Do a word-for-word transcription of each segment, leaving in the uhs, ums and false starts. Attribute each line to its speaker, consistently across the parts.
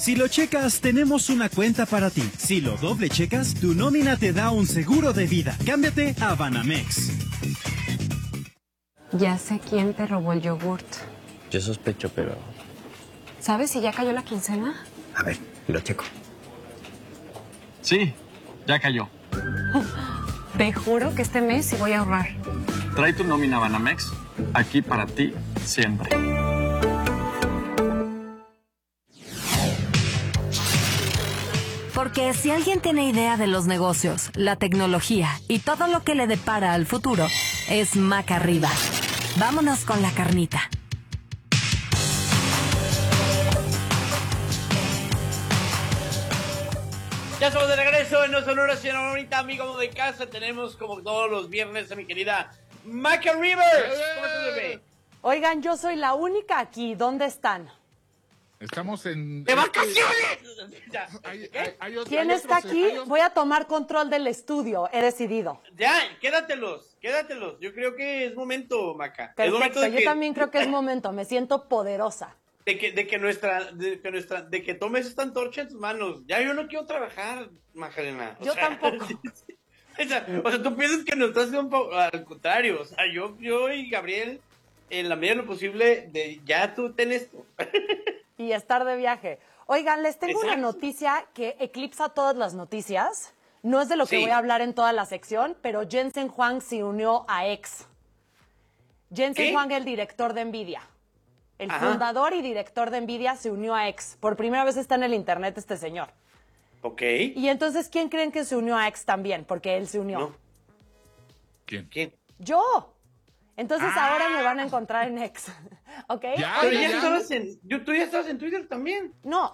Speaker 1: Si lo checas, tenemos una cuenta para ti. Si lo doble checas, tu nómina te da un seguro de vida. Cámbiate a Banamex.
Speaker 2: Ya sé quién te robó el yogurt.
Speaker 3: Yo sospecho, pero...
Speaker 2: ¿Sabes si ya cayó la quincena?
Speaker 3: A ver, lo checo.
Speaker 4: Sí, ya cayó.
Speaker 2: Te juro que este mes sí voy a ahorrar.
Speaker 4: Trae tu nómina Banamex, aquí para ti siempre.
Speaker 5: Porque si alguien tiene idea de los negocios, la tecnología y todo lo que le depara al futuro, es Maca Arriba. Vámonos con la carnita.
Speaker 6: Ya estamos de regreso en No Sonora, señora bonita, amigo de casa. Tenemos como todos los viernes a mi querida Maca Rivers. ¿Cómo estás, bebé?
Speaker 7: Oigan, yo soy la única aquí. ¿Dónde están?
Speaker 8: Estamos en...
Speaker 6: ¡De vacaciones!
Speaker 8: Hay, hay, hay otro,
Speaker 7: ¿Quién
Speaker 8: hay
Speaker 7: está
Speaker 8: otros,
Speaker 7: aquí?
Speaker 8: hay otros.
Speaker 7: Voy a tomar control del estudio. He decidido.
Speaker 6: Ya, quédatelos, quédatelos. Yo creo que es momento, Maca. Es momento
Speaker 7: Perfecto.
Speaker 6: de
Speaker 7: Yo
Speaker 6: que,
Speaker 7: también creo que es momento. Me siento poderosa.
Speaker 6: de que, de que nuestra, de que nuestra, de que tomes esta antorcha en tus manos. Ya yo no quiero trabajar, Macarena. O
Speaker 7: Yo
Speaker 6: sea,
Speaker 7: tampoco.
Speaker 6: O sea, o sea, tú piensas que nos estás haciendo un po- al contrario. O sea, yo, yo y Gabriel, en la medida de lo posible, de ya tú ten esto.
Speaker 7: Y estar de viaje. Oigan, les tengo una
Speaker 6: Exacto.
Speaker 7: noticia que eclipsa todas las noticias. No es de lo que
Speaker 6: Sí.
Speaker 7: voy a hablar en toda la sección, pero Jensen Huang se unió a X. Jensen
Speaker 6: ¿Qué?
Speaker 7: Huang, el director de Nvidia. El
Speaker 6: Ajá.
Speaker 7: fundador y director de Nvidia se unió a X. Por primera vez está en el internet este señor.
Speaker 6: Ok.
Speaker 7: Y entonces, ¿quién creen que se unió a X también? Porque él se unió.
Speaker 6: No.
Speaker 8: ¿Quién?
Speaker 6: ¿Quién?
Speaker 7: ¡Yo! Entonces ahora me van a encontrar en X. ¿Ok?
Speaker 8: Ya,
Speaker 6: Pero
Speaker 8: ya,
Speaker 6: ya
Speaker 8: ya.
Speaker 6: estabas en, yo, tú ya estabas en Twitter también.
Speaker 7: No,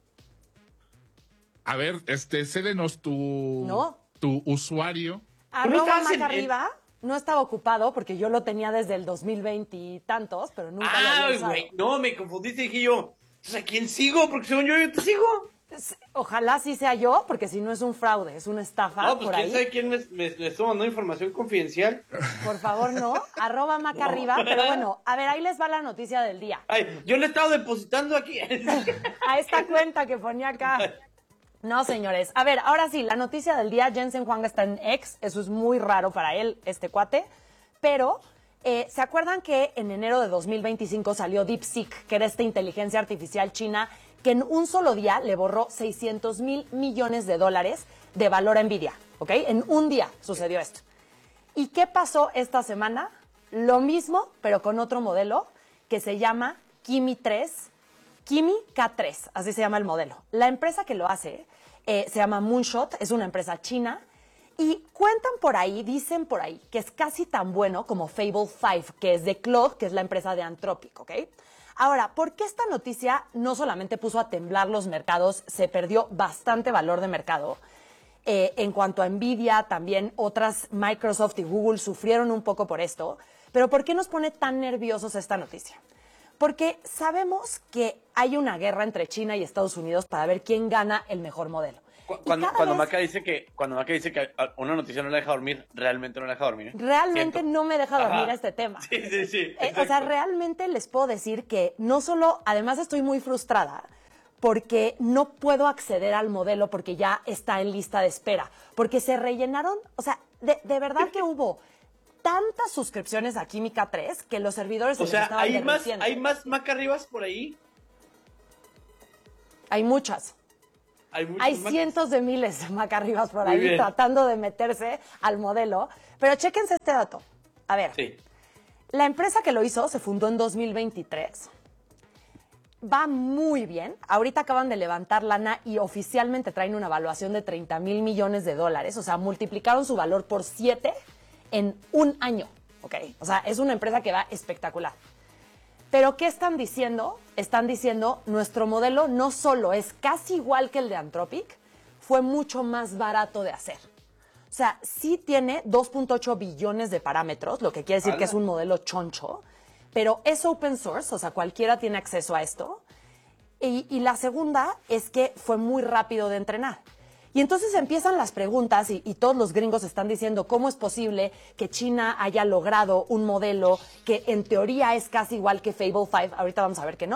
Speaker 8: A ver, este, cédenos tu...
Speaker 7: No.
Speaker 8: Tu usuario.
Speaker 7: arroba
Speaker 6: estabas en-
Speaker 7: Maca Arriba. No estaba ocupado porque yo lo tenía desde el dos mil veinte y tantos, pero nunca lo había
Speaker 6: Ay,
Speaker 7: usado.
Speaker 6: güey. No, me confundiste y dije yo, pues, ¿a quién sigo? Porque según yo, yo te sigo.
Speaker 7: Ojalá sí sea yo, porque si no es un fraude, es una estafa
Speaker 6: No, pues
Speaker 7: por
Speaker 6: quién
Speaker 7: ahí.
Speaker 6: sabe quién me, me, me estuvo mandando información confidencial.
Speaker 7: Por favor, no. Arroba Maca
Speaker 6: No.
Speaker 7: Arriba. Pero bueno, a ver, ahí les va la noticia del día.
Speaker 6: Ay, yo le he estado depositando aquí.
Speaker 7: A esta cuenta que ponía acá. No, señores. A ver, ahora sí, la noticia del día, Jensen Huang está en X. Eso es muy raro para él, este cuate. Pero, eh, ¿se acuerdan que en enero de dos mil veinticinco salió DeepSeek, que era esta inteligencia artificial china, que en un solo día le borró seiscientos mil millones de dólares de valor a Nvidia? ¿Ok? En un día sucedió esto. ¿Y qué pasó esta semana? Lo mismo, pero con otro modelo que se llama Kimi tres, Kimi K tres, así se llama el modelo. La empresa que lo hace eh, se llama Moonshot, es una empresa china, y cuentan por ahí, dicen por ahí, que es casi tan bueno como Fable cinco, que es de Claude, que es la empresa de Anthropic, ¿ok? Ahora, ¿por qué esta noticia no solamente puso a temblar los mercados, se perdió bastante valor de mercado? Eh, en cuanto a Nvidia, también otras, Microsoft y Google sufrieron un poco por esto. Pero ¿por qué nos pone tan nerviosos esta noticia? Porque sabemos que hay una guerra entre China y Estados Unidos para ver quién gana el mejor modelo.
Speaker 6: Cu-
Speaker 7: Y
Speaker 6: Cuando,
Speaker 7: cada
Speaker 6: cuando
Speaker 7: vez-
Speaker 6: Maca dice que cuando Maca dice que a- una noticia no la deja dormir, realmente no la deja dormir. ¿eh?
Speaker 7: Realmente
Speaker 6: Siento.
Speaker 7: no me deja dormir
Speaker 6: Ajá.
Speaker 7: este tema.
Speaker 6: Sí, sí, sí.
Speaker 7: Eh, o sea,
Speaker 6: exacto.
Speaker 7: realmente les puedo decir que no solo, además estoy muy frustrada porque no puedo acceder al modelo porque ya está en lista de espera, porque se rellenaron, o sea, de, de verdad que hubo tantas suscripciones a Química tres que los servidores se
Speaker 6: O
Speaker 7: les
Speaker 6: sea,
Speaker 7: estaban
Speaker 6: hay más,
Speaker 7: derritiendo.
Speaker 6: hay más Maca Rivas por ahí.
Speaker 7: Hay muchas.
Speaker 6: Hay, muchos
Speaker 7: Hay
Speaker 6: Macas.
Speaker 7: cientos de miles de macarribas por
Speaker 6: Muy
Speaker 7: ahí
Speaker 6: bien.
Speaker 7: tratando de meterse al modelo. Pero chéquense este dato. A ver,
Speaker 6: Sí.
Speaker 7: la empresa que lo hizo se fundó en dos mil veintitrés. Va muy bien. Ahorita acaban de levantar lana y oficialmente traen una evaluación de treinta mil millones de dólares. O sea, multiplicaron su valor por siete en un año. ¿Ok? O sea, es una empresa que va espectacular. Pero ¿qué están diciendo? Están diciendo, nuestro modelo no solo es casi igual que el de Anthropic, fue mucho más barato de hacer. O sea, sí tiene dos punto ocho billones de parámetros, lo que quiere decir
Speaker 6: ¡Hala!
Speaker 7: que es un modelo choncho, pero es open source, o sea, cualquiera tiene acceso a esto. Y, y la segunda es que fue muy rápido de entrenar. Y entonces empiezan las preguntas y, y todos los gringos están diciendo cómo es posible que China haya logrado un modelo que en teoría es casi igual que Fable cinco, ahorita vamos a ver que no,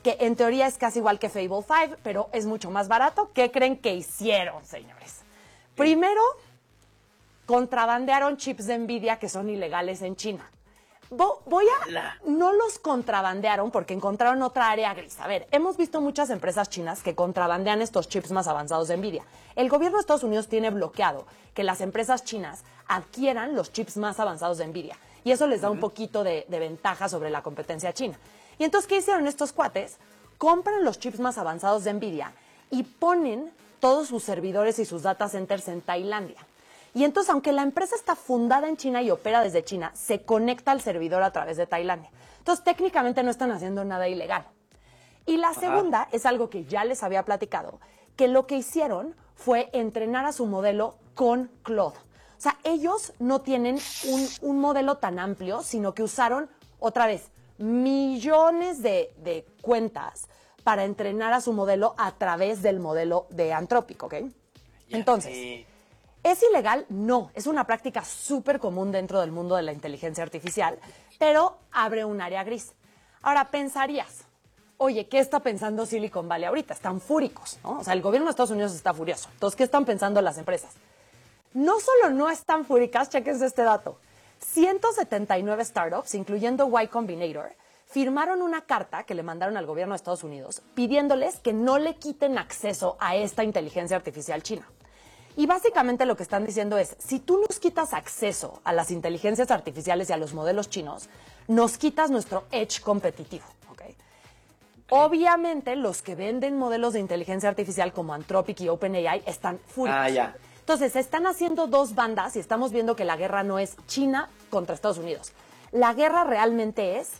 Speaker 7: que en teoría es casi igual que Fable cinco, pero es mucho más barato. ¿Qué creen que hicieron, señores? Primero, contrabandearon chips de Nvidia que son ilegales en China. Voy a... No los contrabandearon porque encontraron otra área gris. A ver, hemos visto muchas empresas chinas que contrabandean estos chips más avanzados de Nvidia. El gobierno de Estados Unidos tiene bloqueado que las empresas chinas adquieran los chips más avanzados de Nvidia. Y eso les da un poquito de, de ventaja sobre la competencia china. Y entonces, ¿qué hicieron estos cuates? Compran los chips más avanzados de Nvidia y ponen todos sus servidores y sus data centers en Tailandia. Y entonces, aunque la empresa está fundada en China y opera desde China, se conecta al servidor a través de Tailandia. Entonces, técnicamente no están haciendo nada ilegal. Y la Ajá. segunda es algo que ya les había platicado, que lo que hicieron fue entrenar a su modelo con Claude. O sea, ellos no tienen un, un modelo tan amplio, sino que usaron, otra vez, millones de, de cuentas para entrenar a su modelo a través del modelo de Anthropic, ¿ok? Entonces... Sí. ¿Es ilegal? No, es una práctica súper común dentro del mundo de la inteligencia artificial, pero abre un área gris. Ahora, pensarías, oye, ¿qué está pensando Silicon Valley ahorita? Están fúricos, ¿no? O sea, el gobierno de Estados Unidos está furioso. Entonces, ¿qué están pensando las empresas? No solo no están fúricas, chequense este dato. ciento setenta y nueve startups, incluyendo Y Combinator, firmaron una carta que le mandaron al gobierno de Estados Unidos pidiéndoles que no le quiten acceso a esta inteligencia artificial china. Y básicamente lo que están diciendo es, si tú nos quitas acceso a las inteligencias artificiales y a los modelos chinos, nos quitas nuestro edge competitivo, ¿okay? Obviamente, los que venden modelos de inteligencia artificial como Anthropic y OpenAI están furiosos. Ah, ya. Entonces, están haciendo dos bandas y estamos viendo que la guerra no es China contra Estados Unidos. La guerra realmente es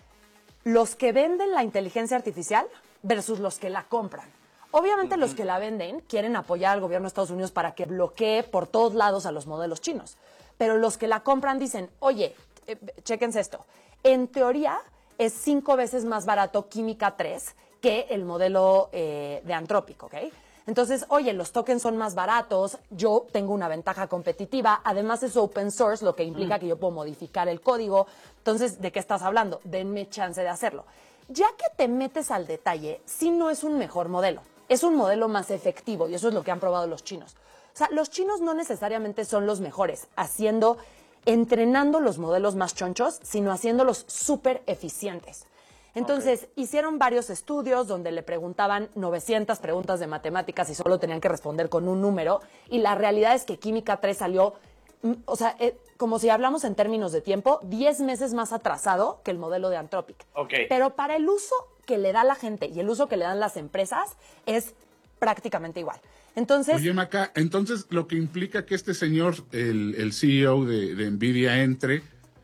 Speaker 7: los que venden la inteligencia artificial versus los que la compran. Obviamente uh-huh. los que la venden quieren apoyar al gobierno de Estados Unidos para que bloquee por todos lados a los modelos chinos. Pero los que la compran dicen, oye, eh, chéquense esto, en teoría es cinco veces más barato Química tres que el modelo eh, de Anthropic, ¿ok? Entonces, oye, los tokens son más baratos, yo tengo una ventaja competitiva, además es open source, lo que implica mm. que yo puedo modificar el código. Entonces, ¿de qué estás hablando? Denme chance de hacerlo. Ya que te metes al detalle, sí no es un mejor modelo. Es un modelo más efectivo y eso es lo que han probado los chinos. O sea, los chinos no necesariamente son los mejores haciendo, entrenando los modelos más chonchos, sino haciéndolos súper eficientes. Entonces, okay. hicieron varios estudios donde le preguntaban novecientas preguntas de matemáticas y solo tenían que responder con un número. Y la realidad es que Química tres salió, o sea, eh, como si hablamos en términos de tiempo, diez meses más atrasado que el modelo de Anthropic. Okay. Pero para el uso que le da la gente y el uso que le dan las empresas es prácticamente igual. Entonces,
Speaker 8: Oye, Maca, entonces lo que implica que este señor, el, el C E O de, de Nvidia, entre,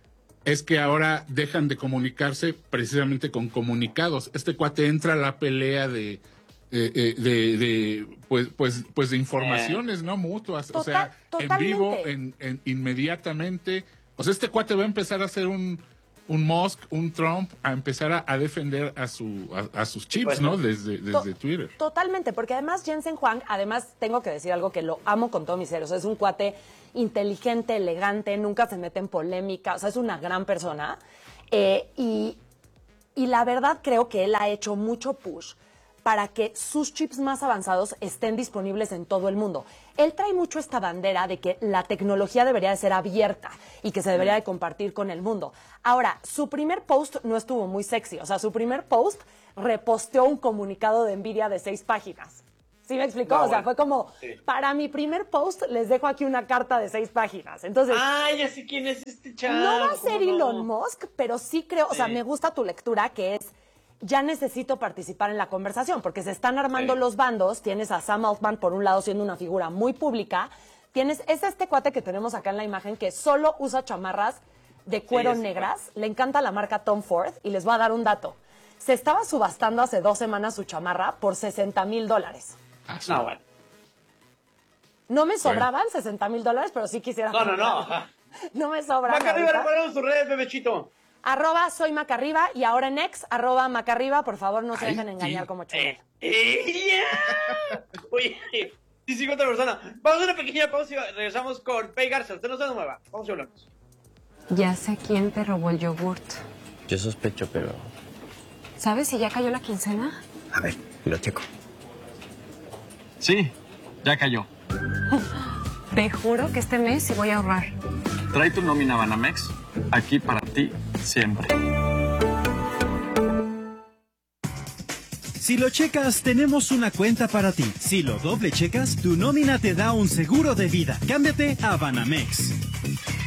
Speaker 8: es que ahora dejan de comunicarse precisamente con comunicados. Este cuate entra a la pelea de, de, de, de, de pues, pues, pues de informaciones, ¿no? Mutuas. Total, o sea, totalmente. En vivo, en, en, inmediatamente. O sea, este cuate va a empezar a hacer un... un Musk, un Trump, a empezar a, a defender a, su, a, a sus chips, pues, ¿no? Desde, desde to- Twitter.
Speaker 7: Totalmente, porque además Jensen Huang, además tengo que decir algo que lo amo con todo mi ser, o sea, es un cuate inteligente, elegante, nunca se mete en polémica, o sea, es una gran persona. Eh, y, y la verdad creo que él ha hecho mucho push para que sus chips más avanzados estén disponibles en todo el mundo. Él trae mucho esta bandera de que la tecnología debería de ser abierta y que se debería de compartir con el mundo. Ahora, su primer post no estuvo muy sexy. O sea, su primer post reposteó un comunicado de Nvidia de seis páginas. ¿Sí me explicó? No, o sea, bueno, fue como, sí. Para mi primer post les dejo aquí una carta de seis páginas. Entonces,
Speaker 6: ¡ay, ya sé quién es este chavo!
Speaker 7: No va a ser Elon no? Musk, pero sí creo, sí. O sea, me gusta tu lectura, que es... ya necesito participar en la conversación, porque se están armando sí. los bandos. Tienes a Sam Altman por un lado siendo una figura muy pública. Tienes, es este cuate que tenemos acá en la imagen que solo usa chamarras de cuero sí, negras. Le encanta la marca Tom Ford y les voy a dar un dato. Se estaba subastando hace dos semanas su chamarra por sesenta mil dólares.
Speaker 8: Ah, sí. No, bueno.
Speaker 7: No me sobraban bueno. sesenta mil dólares, pero sí quisiera.
Speaker 6: No, no, no.
Speaker 7: No me sobraban.
Speaker 6: Maca arriba, recuerden sus redes, bebechito.
Speaker 7: Arroba soy Macarriba y ahora en ex, arroba Macarriba, por favor no se dejen engañar como chulo.
Speaker 6: Eh, eh, Oye, sí, sí, otra persona. Vamos a una pequeña pausa y regresamos con Pei Garza. Usted no se mueva. Vamos y hablamos.
Speaker 2: Ya sé quién te robó el yogurt.
Speaker 3: Yo sospecho, pero...
Speaker 2: ¿Sabes si ya cayó la quincena?
Speaker 3: A ver, lo checo.
Speaker 4: Sí, ya cayó.
Speaker 2: Te juro que este mes sí voy a ahorrar.
Speaker 4: Trae tu nómina Banamex aquí para ti siempre.
Speaker 1: Si lo checas, tenemos una cuenta para ti. Si lo doble checas, tu nómina te da un seguro de vida. Cámbiate a Banamex.